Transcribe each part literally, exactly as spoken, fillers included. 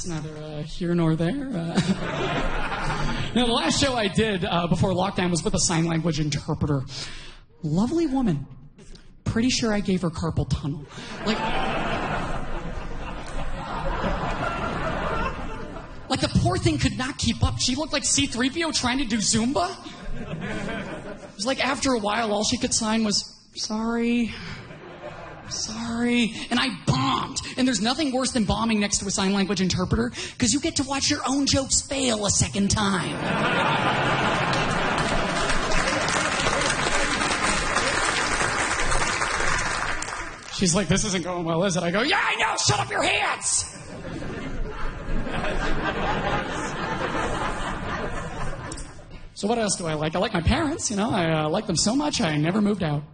that's neither uh, here nor there. Uh, now, the last show I did uh, before lockdown was with a sign language interpreter. Lovely woman. Pretty sure I gave her carpal tunnel. Like, like the poor thing could not keep up. She looked like C three P O trying to do Zumba. It was like after a while, all she could sign was, sorry, sorry. And I bombed. And there's nothing worse than bombing next to a sign language interpreter because you get to watch your own jokes fail a second time. She's like, this isn't going well, is it? I go, yeah, I know, shut up your hands! So what else do I like? I like my parents, you know, I uh, like them so much I never moved out.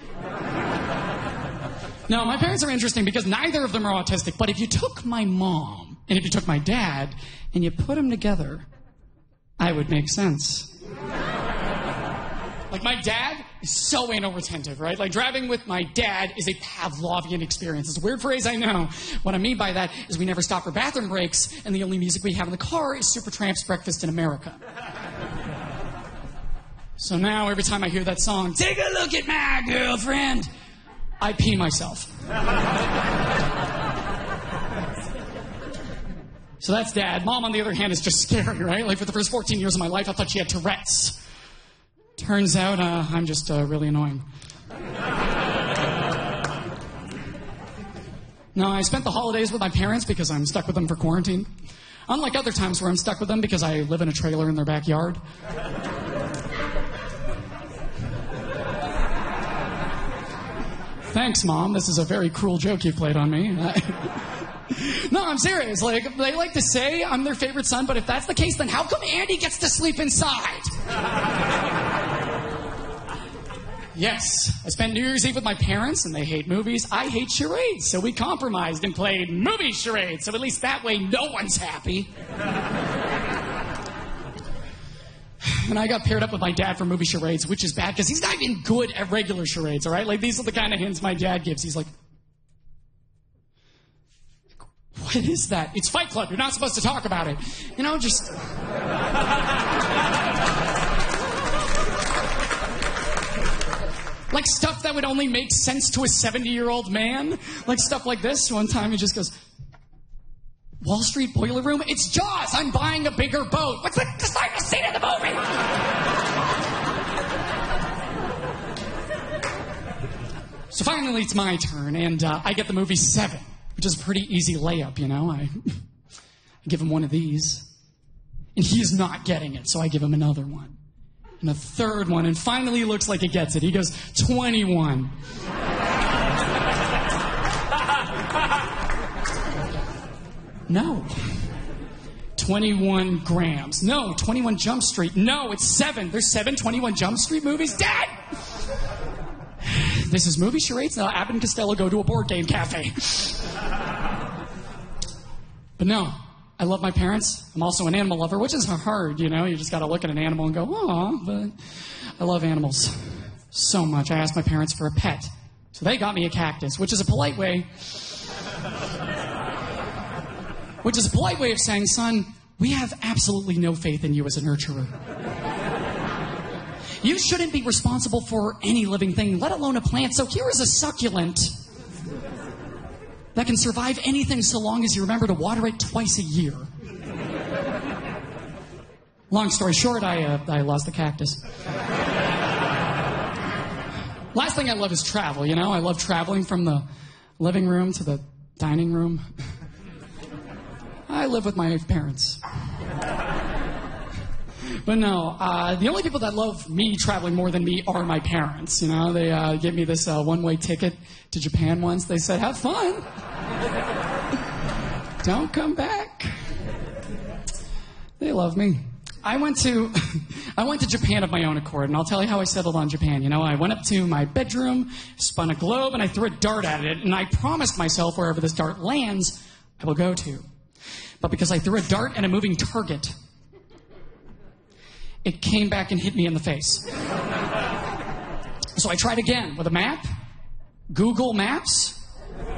No, my parents are interesting because neither of them are autistic, but if you took my mom and if you took my dad and you put them together, I would make sense. Like, my dad is so anal retentive, right? Like, driving with my dad is a Pavlovian experience. It's a weird phrase, I know. What I mean by that is we never stop for bathroom breaks, and the only music we have in the car is Supertramp's Breakfast in America. So now, every time I hear that song, take a look at my girlfriend, I pee myself. So that's Dad. Mom, on the other hand, is just scary, right? Like, for the first fourteen years of my life, I thought she had Tourette's. Turns out uh, I'm just uh, really annoying. No, I spent the holidays with my parents because I'm stuck with them for quarantine. Unlike other times where I'm stuck with them because I live in a trailer in their backyard. Thanks, Mom. This is a very cruel joke you played on me. No, I'm serious. Like, they like to say I'm their favorite son, but if that's the case, then how come Andy gets to sleep inside? Yes, I spent New Year's Eve with my parents, and they hate movies. I hate charades, so we compromised and played movie charades, so at least that way no one's happy. And I got paired up with my dad for movie charades, which is bad, because he's not even good at regular charades, all right? Like, these are the kind of hints my dad gives. He's like, what is that? It's Fight Club. You're not supposed to talk about it. You know, just... like stuff that would only make sense to a seventy-year-old man. Like stuff like this. One time he just goes, Wall Street Boiler Room? It's Jaws. I'm buying a bigger boat. What's the time to scene in the movie? So finally it's my turn, and uh, I get the movie Seven, which is a pretty easy layup, you know. I, I give him one of these, and he is not getting it, so I give him another one. And a third one, and finally he looks like he gets it. He goes, twenty-one. No. twenty-one grams. No, twenty-one Jump Street. No, it's seven. There's seven twenty-one Jump Street movies. Dad! This is movie charades. Now Abbott and Costello go to a board game cafe. But no, I love my parents. I'm also an animal lover, which is hard, you know. You just got to look at an animal and go, aw, but I love animals so much. I asked my parents for a pet. So they got me a cactus, which is a polite way... which is a polite way of saying, son, we have absolutely no faith in you as a nurturer. You shouldn't be responsible for any living thing, let alone a plant. So here is a succulent that can survive anything so long as you remember to water it twice a year. Long story short, I, uh, I lost the cactus. Last thing I love is travel, you know? I love traveling from the living room to the dining room. I live with my parents. But no, uh, the only people that love me traveling more than me are my parents. You know, they uh, gave me this uh, one-way ticket to Japan once. They said, have fun. Don't come back. They love me. I went to I went to Japan of my own accord, and I'll tell you how I settled on Japan. You know, I went up to my bedroom, spun a globe, and I threw a dart at it, and I promised myself wherever this dart lands, I will go to. But because I threw a dart at a moving target, it came back and hit me in the face. So I tried again with a map, Google Maps,